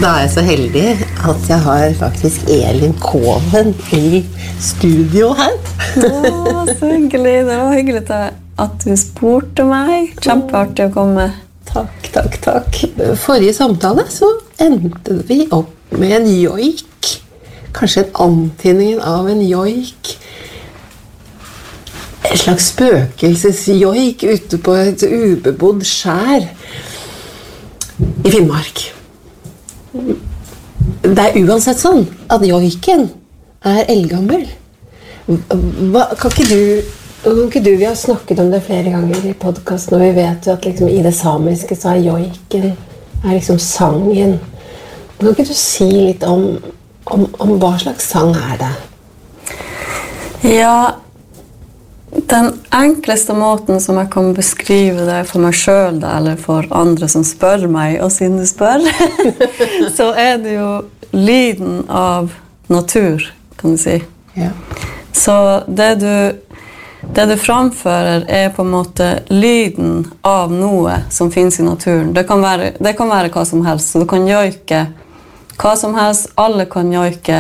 Da jeg så heldig at jeg har faktisk Elin Koven I studio her. Så hyggelig. Det var hyggelig at du spurte meg. Kjempeartig å komme. Takk. Forrige samtale så endte vi opp med en joik. Kanskje en antydning av en joik. En slags spøkelsesjoik ute på et ubebodd skjær I Finnmark. Det uansett sånn at joiken eldgammel. Kan ikke du, vi har snakket om det flere ganger I podcasten, og vi vet jo at liksom, I det samiske så joiken liksom sangen. Kan ikke du si litt om hva slags sang det? Ja, den enkleste måten som jeg kan beskrive det for meg selv eller for andre som spør meg, og siden du spør, så det jo lyden av natur, kan du si. Ja. Så det du framfører på en måte lyden av noe som finnes I naturen. Det kan være hva som helst, så du kan joike hva som helst, alle kan joike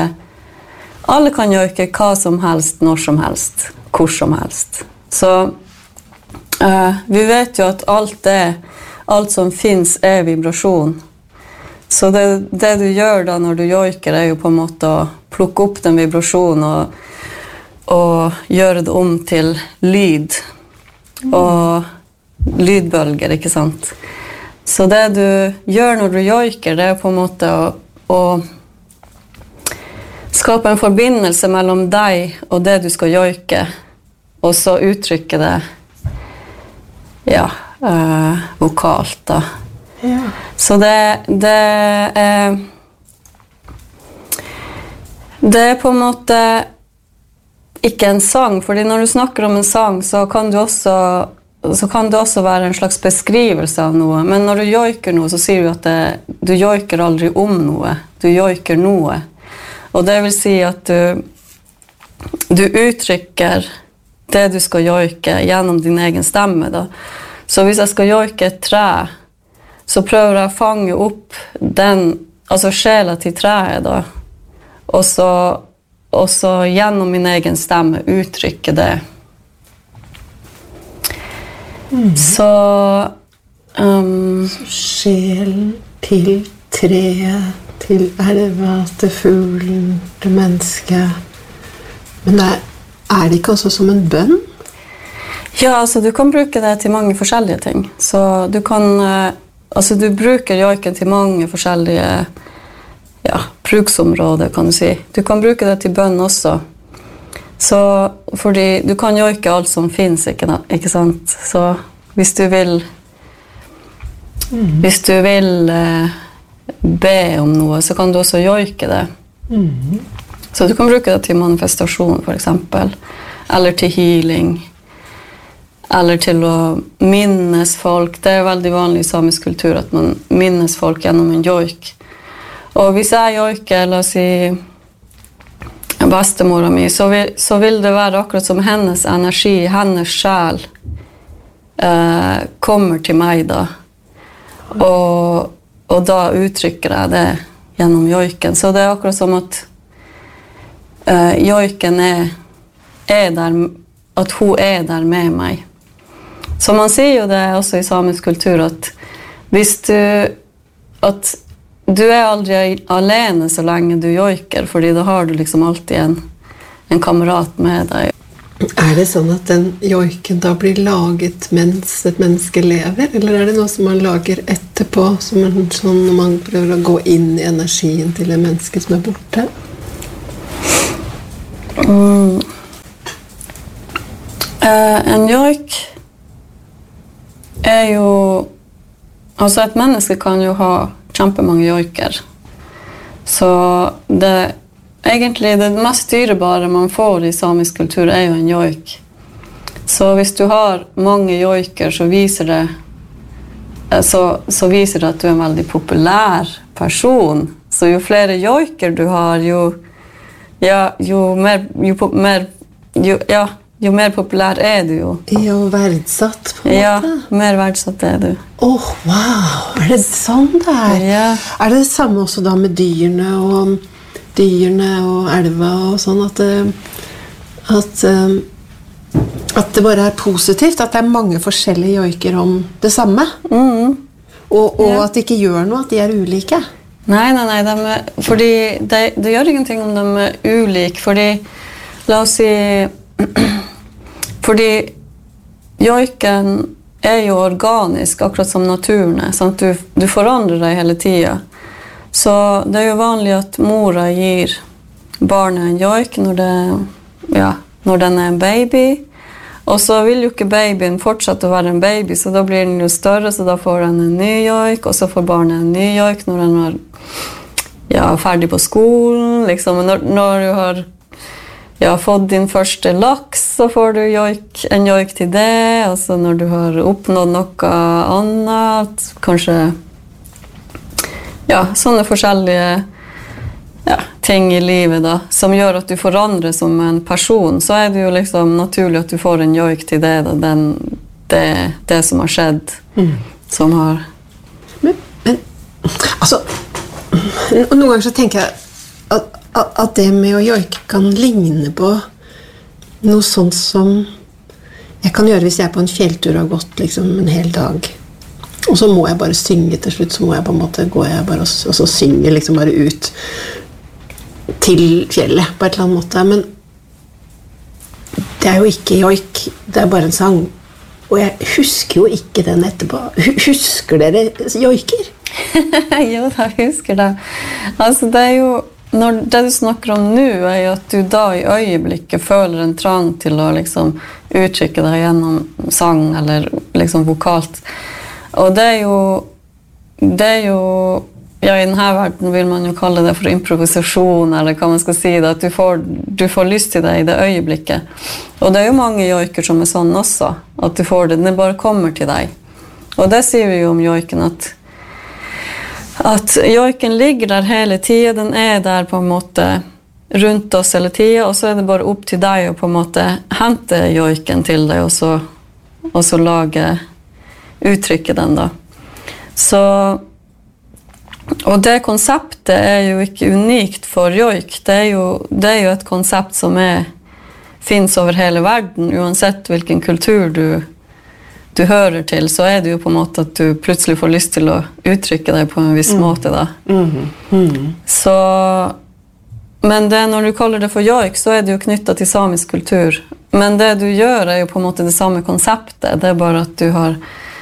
hva som helst, når som helst. Hvor som helst. Så vi vet jo at alt som finnes vibrasjon. Så det du gjør da når du joiker jo på en måte å plukke opp den vibrasjonen og gjøre det om til lyd og lydbølger, ikke sant? Så det du gjør når du joiker, det på en måte å skape en forbindelse mellom deg og det du skal joike, og så uttrykke det vokalt da. Ja. Så det på en måte ikke en sang, fordi når du snakker om en sang, så kan det også være en slags beskrivelse av noe, men når du joiker noe, så sier du at du joiker aldri om noe, du joiker noe. Og det vil si at du uttrykker det du skal joike gjennom din egen stemme. Da. Så hvis jeg skal joike et tre, så prøver jeg å fange opp sjela til treet, da. Og så gjennom min egen stemme uttrykke det. Så sjelen til treet, til elva, til fuglen, til mennesket. Men det ikke også som en bønn? Ja, altså du kan bruke det til mange forskjellige ting. Så du kan, du bruker joiken til mange forskjellige bruksområder, kan du si. Du kan bruke det til bønn også. Så, fordi du kan joike alt som finnes, ikke sant? Så hvis du vil be om noe, så kan du også joike det. Så du kan bruke det til manifestasjon, for eksempel. Eller til healing. Eller til å minnes folk. Det veldig vanlig I samisk kultur at man minnes folk gjennom en joik. Og hvis jeg joiker, la oss si, bestemora mi, så vil det være akkurat som hennes energi, hennes sjel kommer til meg da. Og da uttrykker jeg det gjennom joiken. Så det akkurat som at joiken der, at hun der med meg. Så man sier jo det også I samisk kultur at hvis du aldri alene så lenge du joiker, fordi da har du liksom alltid en kamerat med deg. Det sånn at den joiken da blir laget mens et menneske lever, eller det noe som man lager etterpå, som sånn når man prøver å gå inn I energien til en menneske som borte? En joik jo et menneske kan jo ha kjempemange joiker så egentlig det mest dyrebare man får I samisk kultur jo en joik så hvis du har mange joiker så viser det så viser det at du en veldig populær person så jo flere joiker du har jo jo mer populær du jo. Ja, verdsatt på en måte. Ja, mer verdsatt du. Wow, det sånn det Ja. Det samme også da med dyrene og elva og sånn, at det bare positivt, at det mange forskjellige joiker om det samme. Og at det ikke gjør noe, at de ulike. Nei, fordi det gjør ingenting om de ulike, fordi, la oss si, fordi joiken jo organisk, akkurat som naturen sant? Du forandrer deg hele tiden. Så det jo vanlig at mora gir barnet en joik når den en baby, og så vil jo ikke babyen fortsette å være en baby, så da blir den jo større, så da får den en ny joik, og så får barnet en ny joik når den ferdig på skolen, liksom. Når du har fått din første laks, så får du en joik til det, og så når du har oppnådd noe annet, kanskje sånne forskjellige ting i livet da, som gjør at du forandrer som en person, så det jo liksom naturlig at du får en joik til det, da, det som har skjedd, som har... Men altså, noen ganger så tenker jeg at det med å joike kan ligne på noe sånt som jeg kan gjøre hvis jeg på en fjelltur har gått liksom en hel dag. Og så må jeg bare synge til slutt, så må jeg på en måte gå og så synge liksom bare ut til fjellet på et eller annet måte. Men det jo ikke joik, det bare en sang. Og jeg husker jo ikke den etterpå. Husker dere joiker? Jo, jeg husker det. Altså, det jo det du snakker om nå jo at du da i øyeblikket føler en trang til å liksom uttrykke deg gjennom sang eller liksom vokalt. Og det jo i denne verden vil man jo kalle det for improvisasjon, eller hva man skal si, da, at du får lyst til det i det øyeblikket. Og det jo mange joiker som sånn også, at du får det, det bare kommer til deg. Og det sier vi jo om joiken, at joiken ligger der hele tiden, den der på en måte rundt oss hele tiden, og så det bare opp til deg å på en måte hente joiken til deg, og så uttrykke den da. Så, og det konseptet jo ikke unikt for joik, det jo et konsept som finnes over hele verden, uansett hvilken kultur du hører til, så det jo på en måte at du plutselig får lyst til å uttrykke deg på en viss måte da. Så, men når du kaller det for joik, så det jo knyttet til samisk kultur. Men det du gjør jo på en måte det samme konseptet, det bare at du har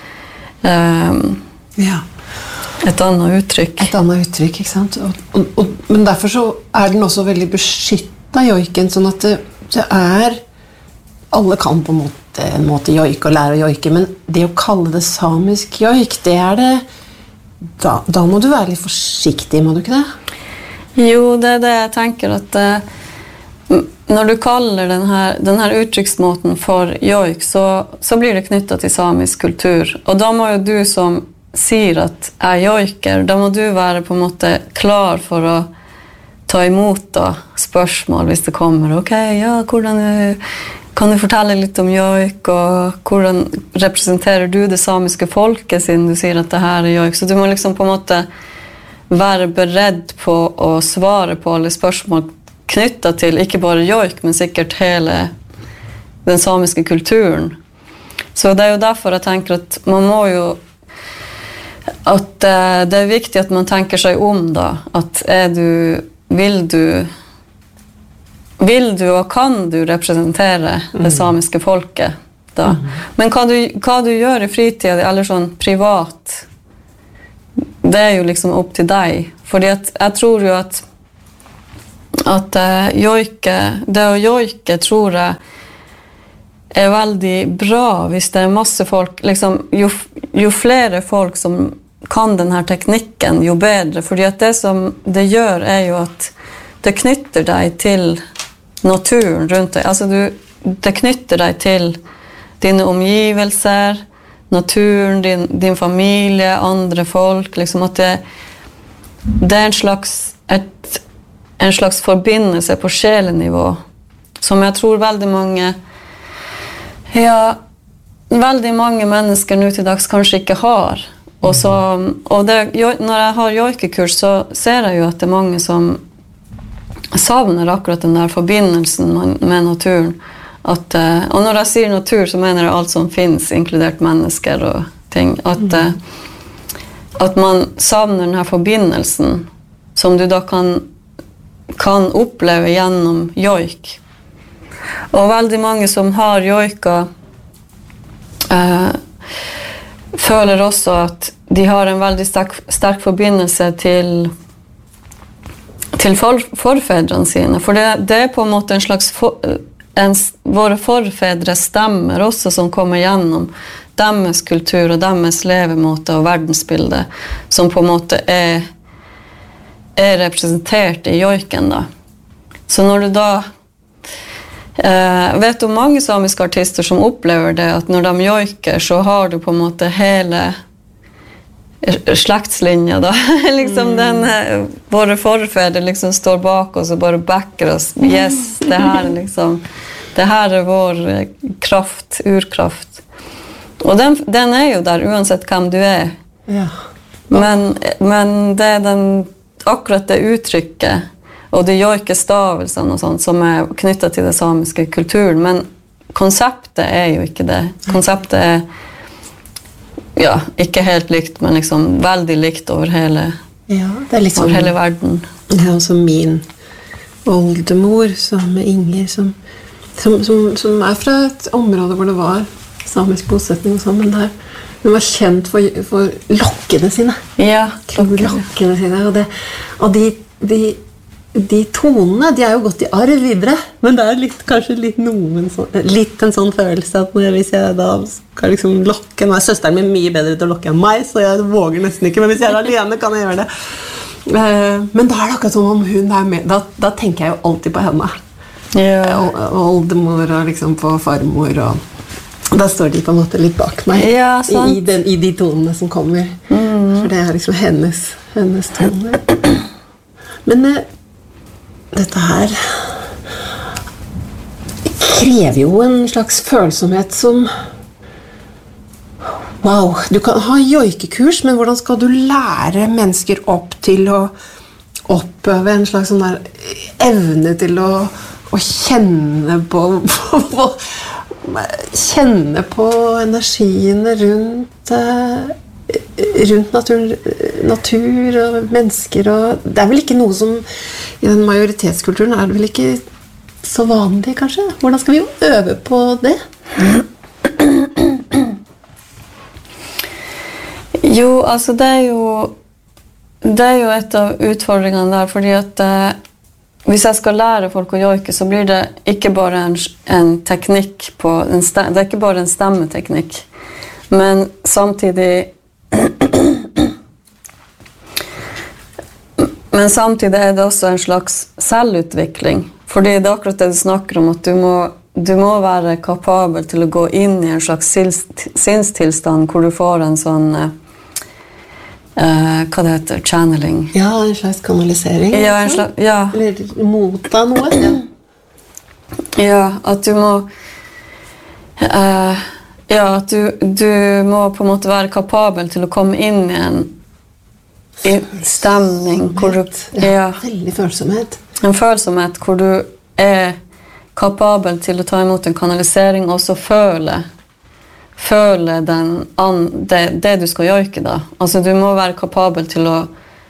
et annet uttrykk. Et annet uttrykk, ikke sant? Men derfor så den også veldig beskyttet joiken, sånn at det alle kan på en måte joike og lære å joike, men det å kalle det samisk joik, det det da må du være litt forsiktig, må du ikke det? Jo, det det jeg tenker at når du kaller denne uttrykksmåten for joik, så blir det knyttet til samisk kultur, og da må jo du som sier at jeg joiker, da må du være på en måte klar for å ta imot da, spørsmål hvis det kommer. Ok, hvordan kan du fortelle litt om joik, og hvordan representerer du det samiske folket siden du sier at det her joik? Så du må liksom på en måte være beredd på å svare på alle spørsmål knyttet til ikke bare joik, men sikkert hele den samiske kulturen. Så det jo derfor jeg tenker at man må jo at det viktig at man tenker seg om da, at vil du og kan du representere det samiske folket da? Men hva du gjør i fritiden eller sånn privat, det jo liksom opp til deg, fordi at jeg tror jo at det å joike tror jeg veldig bra hvis det masse folk, liksom, jo flere folk som kan denne teknikken, jo bedre, fordi at det som det gjør jo at det knytter deg til naturen rundt deg, altså det knytter deg til dine omgivelser, naturen, din familie, andre folk, liksom at det en slags forbindelse på sjelenivå, som jeg tror veldig mange Ja, veldig mange mennesker nå til dags kanskje ikke har. Og når jeg har joikekurs, så ser jeg jo at det er mange som savner akkurat den der forbindelsen med naturen. Og når jeg sier natur, så mener jeg alt som finnes, inkludert mennesker og ting. At man savner den her forbindelsen, som du da kan oppleve gjennom joik. Og veldig mange som har joika føler også at de har en veldig sterk forbindelse til forfedrene sine. For det er på en måte en slags våre forfedre stemmer også som kommer gjennom deres kultur og deres levemåte og verdensbilde, som på en måte er representert i joiken da. Så når du da vet du mange samiske artister som opplever det, at når de joiker, så har du på en måte hele slektslinja da. Liksom våre forfedre liksom står bak oss og bare backer oss. Yes, det her er vår kraft, urkraft. Og den er jo der uansett hvem du er. Ja. Men det er akkurat det uttrykket og de joikestavelsene og sånt som er knyttet til det samiske kulturen, men konseptet er jo ikke det. Konseptet er ja, ikke helt likt, men liksom veldig likt over hele, det er litt over hele verden. Ja, som min oldemor, som Inger, som er fra et område hvor det var samisk bosetning og sånn, men der hun var kjent for lokkene sine. Ja, lokkene sine, og de tonene, de er jo gått i arv videre, men det er kanskje litt en sånn følelse at hvis jeg da skal liksom lokke, nå er søsteren min mye bedre til å lokke enn meg, så jeg våger nesten ikke, men hvis jeg er alene kan jeg gjøre det. Men da er det akkurat som om hun er med, da tenker jeg jo alltid på henne. Og oldemor og liksom på farmor, og da står de på en måte litt bak meg i de tonene som kommer. For det er liksom hennes toner. Men dette her krever jo en slags følsomhet som wow, du kan ha joikekurs, men hvordan skal du lære mennesker opp til å oppøve en slags sånn der evne til å kjenne på energiene rundt natur og mennesker, og det er vel ikke noe som i den majoritetskulturen er det vel ikke så vanlig kanskje. Hvordan skal vi jo øve på det? Jo, altså det er jo et av utfordringene der, fordi at hvis jeg skal lære folk å joike, så blir det ikke bare en teknikk det er ikke bare en stemmeteknikk, men samtidig er det også en slags selvutvikling, fordi det er akkurat det du snakker om, at du må være kapabel til å gå inn i en slags sinnstilstand hvor du får en sånn hva det heter, channeling. Ja, en slags kanalisering. Eller motta noe. Ja, at du må at du må på en måte være kapabel til å komme inn i en stemning hvor du, veldig følsomhet. En følsomhet hvor du er kapabel til å ta imot en kanalisering og så føle det du skal joike da. Altså du må være kapabel til å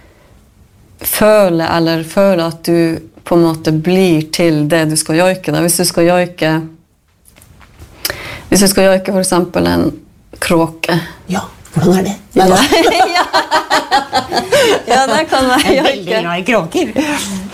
føle at du på en måte blir til det du skal joike da. Hvis du skal joike for eksempel en kråke. Ja, hvordan er det? Ja, det kan være joike. Jeg er veldig glad i kråker.